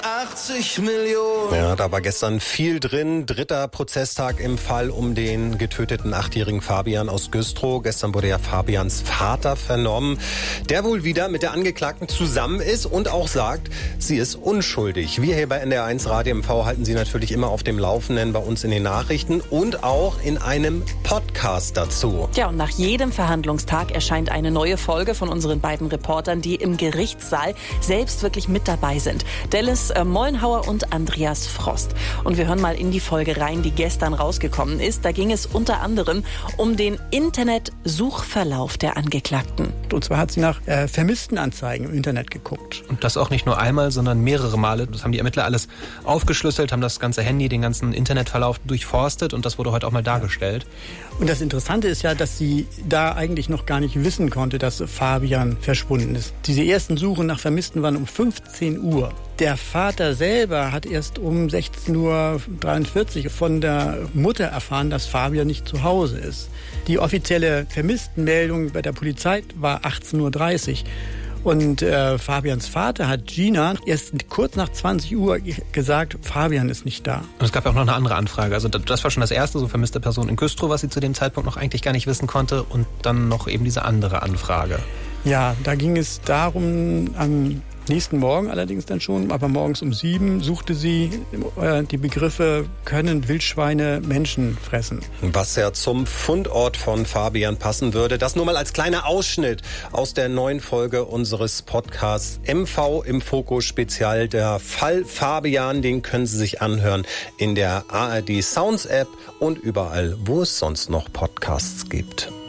80 Millionen. Ja, da war gestern viel drin. 3. Prozesstag im Fall um den getöteten 8-jährigen Fabian aus Güstrow. Gestern wurde ja Fabians Vater vernommen, der wohl wieder mit der Angeklagten zusammen ist und auch sagt, sie ist unschuldig. Wir hier bei NDR1 Radio MV halten Sie natürlich immer auf dem Laufenden bei uns in den Nachrichten und auch in einem Podcast dazu. Ja, und nach jedem Verhandlungstag erscheint eine neue Folge von unseren beiden Reportern, die im Gerichtssaal selbst wirklich mit dabei sind. Dallas Mollenhauer und Andreas Frost. Und wir hören mal in die Folge rein, die gestern rausgekommen ist. Da ging es unter anderem um den Internetsuchverlauf der Angeklagten. Und zwar hat sie nach Vermisstenanzeigen im Internet geguckt. Und das auch nicht nur einmal, sondern mehrere Male. Das haben die Ermittler alles aufgeschlüsselt, haben das ganze Handy, den ganzen Internetverlauf durchforstet und das wurde heute auch mal dargestellt. Und das Interessante ist ja, dass sie da eigentlich noch gar nicht wissen konnte, dass Fabian verschwunden ist. Diese ersten Suchen nach Vermissten waren um 15 Uhr. Der Vater selber hat erst um 16:43 Uhr von der Mutter erfahren, dass Fabian nicht zu Hause ist. Die offizielle Vermisstenmeldung bei der Polizei war 18:30 Uhr. Und Fabians Vater hat Gina erst kurz nach 20 Uhr gesagt, Fabian ist nicht da. Und es gab ja auch noch eine andere Anfrage. Also das war schon das erste, so vermisste Person in Güstrow, was sie zu dem Zeitpunkt noch eigentlich gar nicht wissen konnte. Und dann noch eben diese andere Anfrage. Ja, da ging es darum, am nächsten Morgen allerdings dann schon, aber morgens um 7 suchte sie die Begriffe, können Wildschweine Menschen fressen? Was ja zum Fundort von Fabian passen würde. Das nur mal als kleiner Ausschnitt aus der neuen Folge unseres Podcasts MV im Fokus Spezial. Der Fall Fabian, den können Sie sich anhören in der ARD Sounds App und überall, wo es sonst noch Podcasts gibt.